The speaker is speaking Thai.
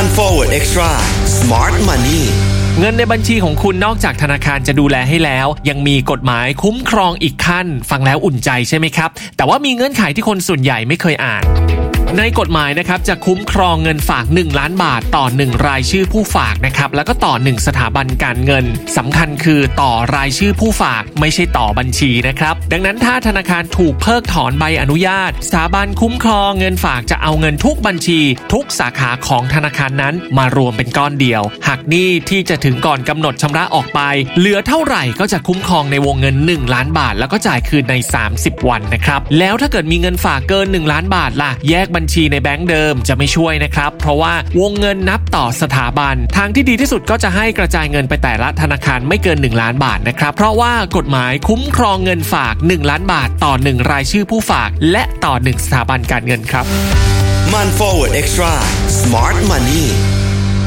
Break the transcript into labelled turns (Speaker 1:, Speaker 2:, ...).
Speaker 1: Forward Extra Smart Money
Speaker 2: เงินในบัญชีของคุณนอกจากธนาคารจะดูแลให้แล้วยังมีกฎหมายคุ้มครองอีกขั้นฟังแล้วอุ่นใจใช่ไหมครับแต่ว่ามีเงื่อนไขที่คนส่วนใหญ่ไม่เคยอ่านในกฎหมายนะครับจะคุ้มครองเงินฝาก1ล้านบาทต่อ1รายชื่อผู้ฝากนะครับแล้วก็ต่อ1สถาบันการเงินสำคัญคือต่อรายชื่อผู้ฝากไม่ใช่ต่อบัญชีนะครับดังนั้นถ้าธนาคารถูกเพิกถอนใบอนุญาตสถาบันคุ้มครองเงินฝากจะเอาเงินทุกบัญชีทุกสาขาของธนาคารนั้นมารวมเป็นก้อนเดียวหากหนี้ที่จะถึงก่อนกำหนดชำระออกไปเหลือเท่าไหร่ก็จะคุ้มครองในวงเงิน1ล้านบาทแล้วก็จ่ายคืนใน30วันนะครับแล้วถ้าเกิดมีเงินฝากเกิน1ล้านบาทล่ะแยกบัญชีในแบงก์เดิมจะไม่ช่วยนะครับเพราะว่าวงเงินนับต่อสถาบันทางที่ดีที่สุดก็จะให้กระจายเงินไปแต่ละธนาคารไม่เกิน1ล้านบาทนะครับเพราะว่ากฎหมายคุ้มครองเงินฝาก1ล้านบาทต่อ1รายชื่อผู้ฝากและต่อ1สถาบันการเงินครับ
Speaker 1: มัน Forward Extra Smart Money